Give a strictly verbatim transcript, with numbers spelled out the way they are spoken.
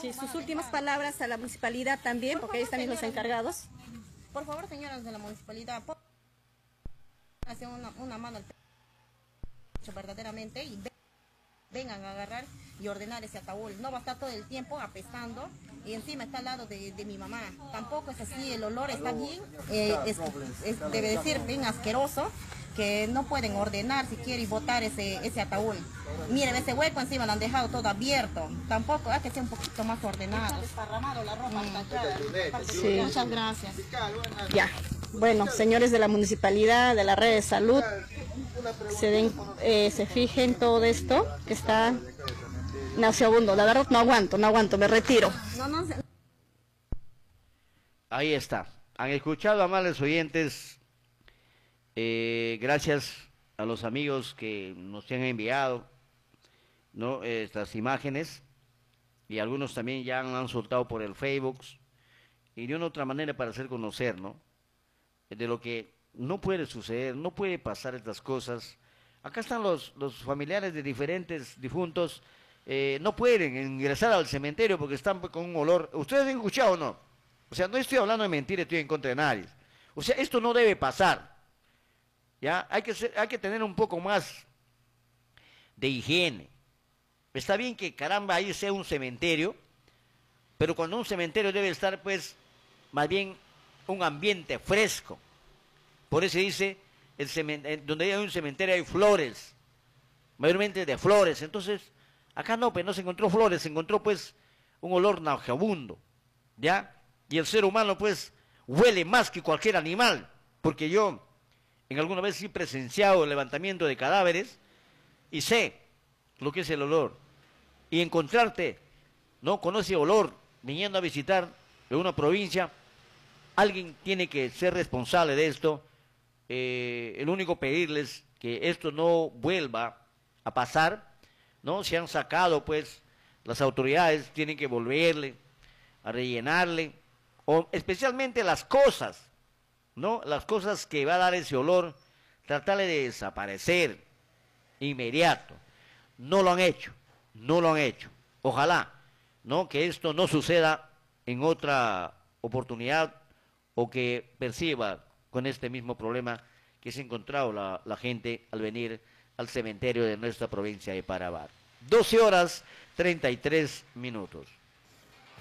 Sí, sus últimas palabras a la municipalidad también, porque ellos también los encargados. Por favor, señoras de la municipalidad, hacer una, una mano al pecho verdaderamente y vengan a agarrar y ordenar ese ataúd. No va a estar todo el tiempo apestando y encima está al lado de, de mi mamá. Tampoco es así, el olor está bien, eh, es, es, debe decir bien asqueroso, que no pueden ordenar si quieren y botar ese, ese ataúd. Miren, ese hueco encima lo han dejado todo abierto. Tampoco hay que ser un poquito más ordenado. Desparramado la ropa. Mm. Sí. Muchas gracias. Ya. Bueno, señores de la municipalidad, de la red de salud, se, den, eh, se fijen todo esto que está nauseabundo. La verdad no aguanto, no aguanto, me retiro. No, no, Ahí está. Han escuchado, amables oyentes. Eh, gracias a los amigos que nos han enviado, ¿no?, estas imágenes, y algunos también ya han, han soltado por el Facebook, y de una otra manera para hacer conocer, ¿no?, de lo que no puede suceder, no puede pasar estas cosas. Acá están los, los familiares de diferentes difuntos, eh, no pueden ingresar al cementerio porque están con un olor. ¿Ustedes han escuchado o no? O sea, no estoy hablando de mentira, estoy en contra de nadie. O sea, esto no debe pasar. ¿Ya? Hay que ser, hay que tener un poco más de higiene. Está bien que, caramba, ahí sea un cementerio, pero cuando un cementerio debe estar, pues, más bien un ambiente fresco. Por eso dice, el cementerio, donde hay un cementerio hay flores, mayormente de flores. Entonces, acá no, pues no se encontró flores, se encontró, pues, un olor nauseabundo, ¿ya? Y el ser humano, pues, huele más que cualquier animal, porque yo en alguna vez sí he presenciado el levantamiento de cadáveres y sé lo que es el olor. Y encontrarte, ¿no?, con ese olor viniendo a visitar de una provincia, alguien tiene que ser responsable de esto. Eh, el único pedirles que esto no vuelva a pasar, ¿no? Se han sacado, pues, las autoridades tienen que volverle a rellenarle, o especialmente las cosas, ¿no?, las cosas que va a dar ese olor, tratarle de desaparecer inmediato. No lo han hecho, no lo han hecho. Ojalá, ¿no?, que esto no suceda en otra oportunidad, o que perciba con este mismo problema que se ha encontrado la, la gente al venir al cementerio de nuestra provincia de Parabar. doce horas treinta y tres minutos.